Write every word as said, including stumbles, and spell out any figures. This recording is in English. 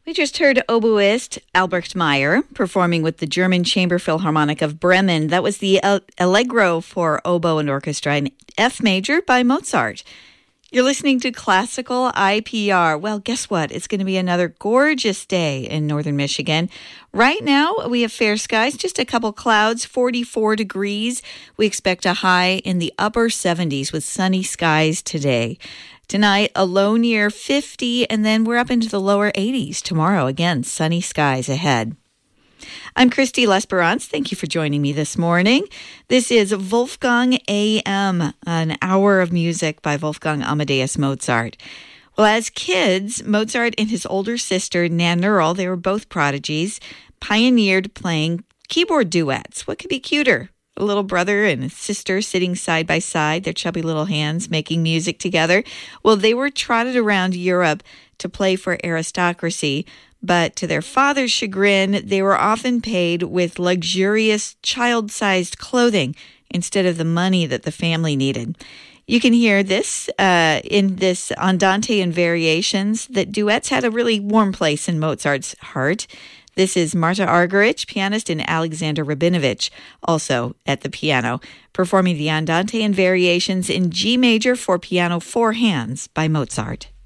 We just heard oboist Albrecht Meyer performing with the German Chamber Philharmonic of Bremen. That was the Allegro for oboe and orchestra in F major by Mozart. You're listening to Classical I P R. Well, guess what? It's going to be another gorgeous day in northern Michigan. Right now, we have fair skies, just a couple clouds, forty-four degrees. We expect a high in the upper seventies with sunny skies today. Tonight, a low near fifty, and then we're up into the lower eighties tomorrow. Again, sunny skies ahead. I'm Christy L'Esperance. Thank you for joining me this morning. This is Wolfgang A M, an hour of music by Wolfgang Amadeus Mozart. Well, as kids, Mozart and his older sister, Nan Neural, they were both prodigies, pioneered playing keyboard duets. What could be cuter? A little brother and a sister sitting side by side, their chubby little hands making music together. Well, they were trotted around Europe to play for aristocracy, but to their father's chagrin, they were often paid with luxurious child-sized clothing instead of the money that the family needed. You can hear this uh, in this Andante and Variations, that duets had a really warm place in Mozart's heart. This is Marta Argerich, pianist, and Alexander Rabinovich, also at the piano, performing the Andante and Variations in G major for piano four hands by Mozart.